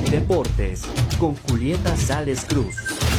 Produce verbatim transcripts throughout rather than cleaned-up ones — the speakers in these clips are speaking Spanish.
Deportes con Julieta Sales Cruz.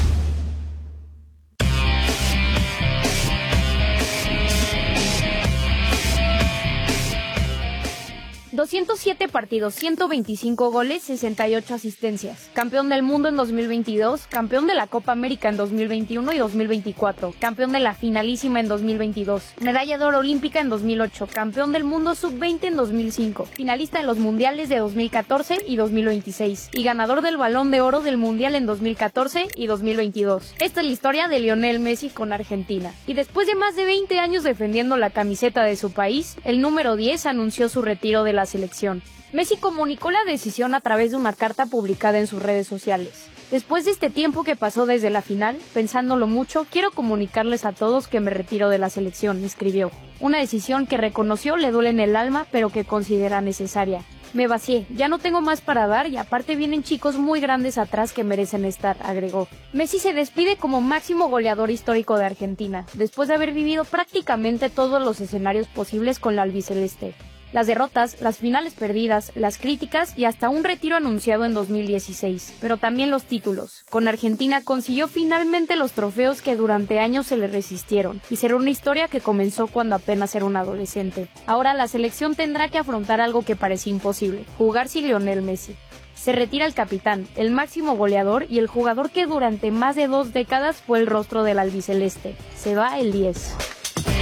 doscientos siete partidos, ciento veinticinco goles, sesenta y ocho asistencias. Campeón del mundo en dos mil veintidós, campeón de la Copa América en dos mil veintiuno y dos mil veinticuatro, campeón de la Finalísima en dos mil veintidós, medalla de oro olímpica en dos mil ocho, campeón del mundo sub veinte en dos mil cinco, finalista en los mundiales de dos mil catorce y dos mil veintiséis, y ganador del Balón de Oro del Mundial en dos mil catorce y dos mil veintidós. Esta es la historia de Lionel Messi con Argentina. Y después de más de veinte años defendiendo la camiseta de su país, el número diez anunció su retiro de la selección. Messi comunicó la decisión a través de una carta publicada en sus redes sociales. Después de este tiempo que pasó desde la final, pensándolo mucho, quiero comunicarles a todos que me retiro de la selección, escribió. Una decisión que reconoció le duele en el alma, pero que considera necesaria. Me vacié, ya no tengo más para dar y aparte vienen chicos muy grandes atrás que merecen estar, agregó. Messi se despide como máximo goleador histórico de Argentina, después de haber vivido prácticamente todos los escenarios posibles con la albiceleste. Las derrotas, las finales perdidas, las críticas y hasta un retiro anunciado en dos mil dieciséis, pero también los títulos. Con Argentina consiguió finalmente los trofeos que durante años se le resistieron, y será una historia que comenzó cuando apenas era un adolescente. Ahora la selección tendrá que afrontar algo que parecía imposible, jugar sin Lionel Messi. Se retira el capitán, el máximo goleador y el jugador que durante más de dos décadas fue el rostro del albiceleste. Se va el diez.